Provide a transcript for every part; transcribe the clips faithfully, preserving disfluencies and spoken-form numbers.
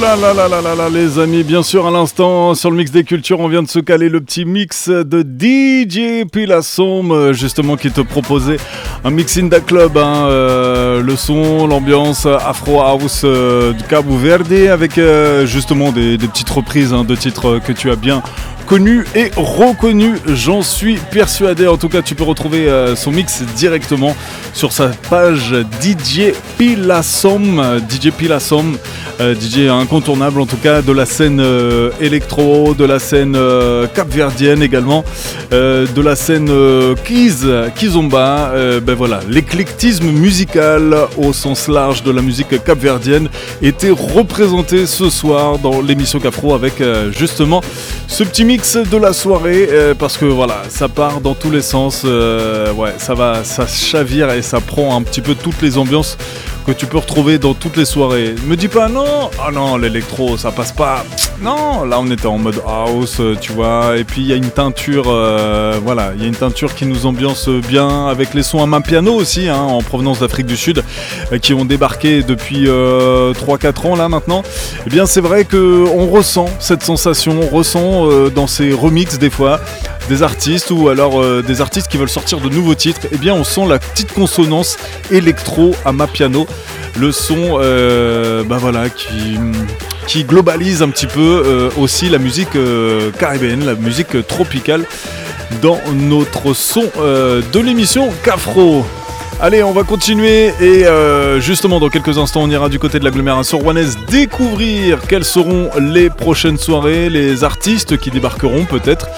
là là là là là là les amis, bien sûr à l'instant sur le mix des cultures on vient de se caler le petit mix de D J Pilassom justement qui te proposait un mix in the club, hein, euh, le son, l'ambiance Afro House euh, du Cabo Verde avec euh, justement des, des petites reprises hein, de titres que tu as bien connu et reconnu, j'en suis persuadé. En tout cas, tu peux retrouver euh, son mix directement sur sa page D J Pilassom, D J Pilassom, euh, D J incontournable en tout cas de la scène euh, électro, de la scène euh, capverdienne également, euh, de la scène euh, Kiz, Kizomba. Euh, ben voilà, l'éclectisme musical au sens large de la musique capverdienne était représenté ce soir dans l'émission Cafro avec euh, justement ce petit mix de la soirée euh, parce que voilà ça part dans tous les sens, euh, ouais ça va, ça chavire et ça prend un petit peu toutes les ambiances que tu peux retrouver dans toutes les soirées. Me dis pas non, ah non l'électro ça passe pas, non là on était en mode house tu vois, et puis il y a une teinture, euh, voilà il y a une teinture qui nous ambiance bien avec les sons à main piano aussi hein, en provenance d'Afrique du Sud euh, qui ont débarqué depuis euh, trois quatre ans là maintenant. Et bien c'est vrai que on ressent cette sensation, on ressent euh, dans ces remixes des fois des artistes ou alors euh, des artistes qui veulent sortir de nouveaux titres, et bien on sent la petite consonance électro à ma piano, le son euh, bah voilà qui qui globalise un petit peu euh, aussi la musique euh, caribéenne, la musique tropicale dans notre son euh, de l'émission Cafro. Allez, on va continuer et euh, justement dans quelques instants on ira du côté de l'agglomération rouennaise découvrir quelles seront les prochaines soirées, les artistes qui débarqueront peut-être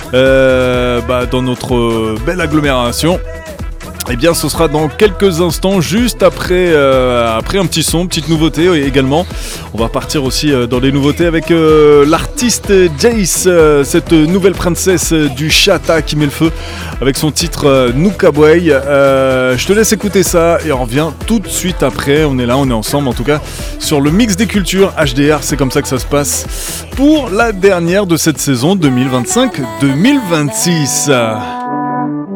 euh, bah, dans notre belle agglomération. Eh bien ce sera dans quelques instants, juste après, euh, après un petit son, petite nouveauté également. On va partir aussi euh, dans les nouveautés avec euh, l'artiste Jace, euh, cette nouvelle princesse du Chata qui met le feu avec son titre euh, Nukaboy. Euh, je te laisse écouter ça et on revient tout de suite après. On est là, on est ensemble en tout cas sur le mix des cultures H D R, c'est comme ça que ça se passe pour la dernière de cette saison deux mille vingt-cinq deux mille vingt-six.